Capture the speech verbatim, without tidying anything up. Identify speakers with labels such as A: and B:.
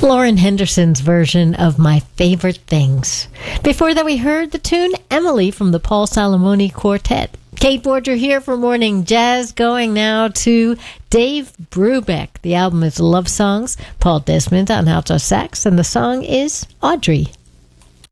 A: Lauren Henderson's version of My Favorite Things. Before that, we heard the tune Emily from the Paul Salamoni Quartet. Kate Borger here for Morning Jazz, going now to Dave Brubeck. The album is Love Songs. Paul Desmond on alto sax, and the song is Audrey.